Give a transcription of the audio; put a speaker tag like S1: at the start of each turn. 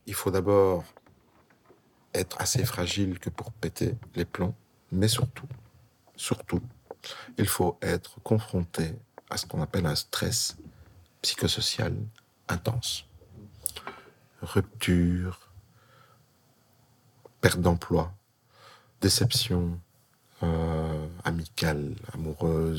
S1: il faut d'abord être assez fragile que pour péter les plombs, mais surtout, il faut être confronté à ce qu'on appelle un stress psychosocial intense. Rupture, perte d'emploi, déception amicale, amoureuse,